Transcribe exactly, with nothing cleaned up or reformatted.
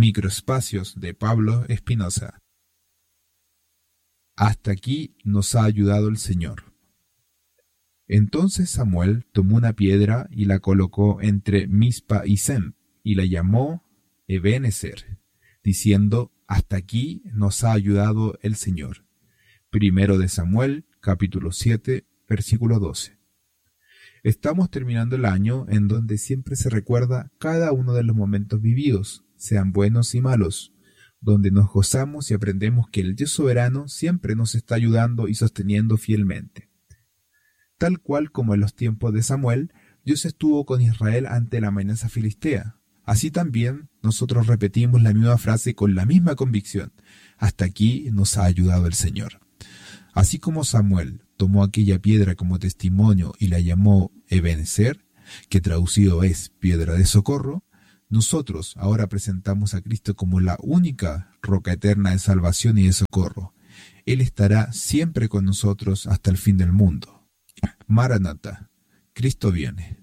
Microespacios de Pablo Espinosa. Hasta aquí nos ha ayudado el Señor. Entonces Samuel tomó una piedra y la colocó entre Mizpa y Sem, y la llamó Ebenezer, diciendo: hasta aquí nos ha ayudado el Señor. Primero de Samuel, capítulo siete, versículo doce. Estamos terminando el año en donde siempre se recuerda cada uno de los momentos vividos, sean buenos y malos, donde nos gozamos y aprendemos que el Dios soberano siempre nos está ayudando y sosteniendo fielmente. Tal cual como en los tiempos de Samuel, Dios estuvo con Israel ante la amenaza filistea. Así también nosotros repetimos la misma frase con la misma convicción: hasta aquí nos ha ayudado el Señor. Así como Samuel tomó aquella piedra como testimonio y la llamó Ebenezer, que traducido es piedra de socorro, nosotros ahora presentamos a Cristo como la única roca eterna de salvación y de socorro. Él estará siempre con nosotros hasta el fin del mundo. Maranatha, Cristo viene.